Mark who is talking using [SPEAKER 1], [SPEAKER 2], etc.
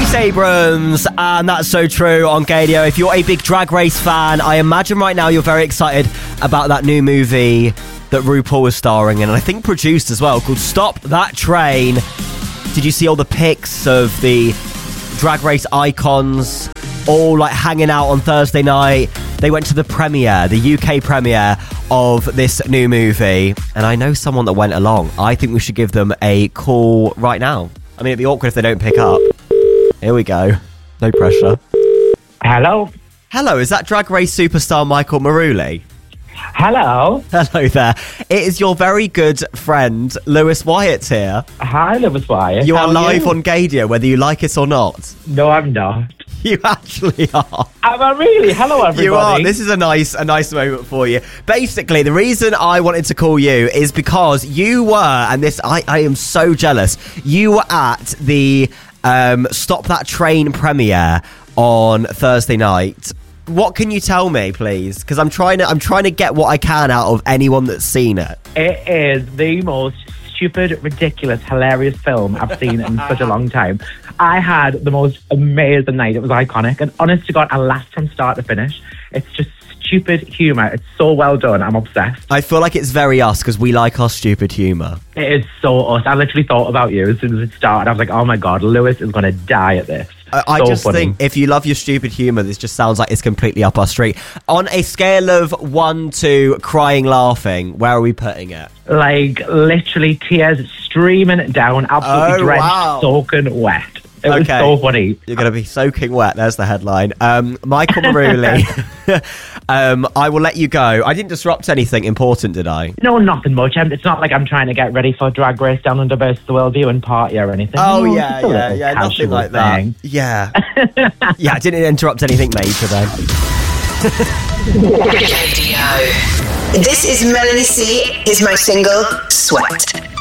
[SPEAKER 1] Stacey Abrams, and That's So True on Gadio. If you're a big Drag Race fan, I imagine right now you're very excited about that new movie that RuPaul is starring in, and I think produced as well, called Stop That Train. Did you see all the pics of the Drag Race icons all like hanging out on Thursday night? They went to the premiere, the UK premiere of this new movie, and I know someone that went along. I think we should give them a call right now. I mean, it'd be awkward if they don't pick up. Here we go. No pressure.
[SPEAKER 2] Hello.
[SPEAKER 1] Hello, is that Drag Race superstar Michael Maruli?
[SPEAKER 2] Hello.
[SPEAKER 1] Hello there. It is your very good friend, Lewis Wyatt here.
[SPEAKER 2] Hi, Lewis Wyatt.
[SPEAKER 1] You
[SPEAKER 2] How
[SPEAKER 1] are live
[SPEAKER 2] you?
[SPEAKER 1] on Gadio, whether you like it or not.
[SPEAKER 2] No, I'm not.
[SPEAKER 1] You actually are.
[SPEAKER 2] Am I really? Hello, everybody.
[SPEAKER 1] You are. This is a nice moment for you. Basically, the reason I wanted to call you is because you were, and this, I am so jealous, you were at the Stop That Train premiere on Thursday night. What can you tell me, please? Because I'm trying to get what I can out of anyone that's seen it.
[SPEAKER 2] It is the most stupid, ridiculous, hilarious film I've seen in such a long time. I had the most amazing night. It was iconic. And honest to God, I laughed from start to finish. It's just stupid humour. It's so well done. I'm obsessed.
[SPEAKER 1] I feel like it's very us because we like our stupid humour.
[SPEAKER 2] It is so us. I literally thought about you as soon as it started. I was like, oh my God, Lewis is going to die at this.
[SPEAKER 1] I just think if you love your stupid humour, this just sounds like it's completely up our street. On a scale of 1 to crying, laughing, where are we putting it?
[SPEAKER 2] Like, literally tears streaming down, absolutely drenched, soaking wet. It was so funny.
[SPEAKER 1] You're going to be soaking wet. There's the headline. Michael Maruli, I will let you go. I didn't disrupt anything important, did I?
[SPEAKER 2] No, nothing much. It's not like I'm trying to get ready for Drag Race Down Under versus the World viewing party or anything.
[SPEAKER 1] Oh,
[SPEAKER 2] no,
[SPEAKER 1] yeah, nothing like that. Yeah. Yeah, I didn't interrupt anything major then.
[SPEAKER 3] This is Melanie C. Is my single, Sweat.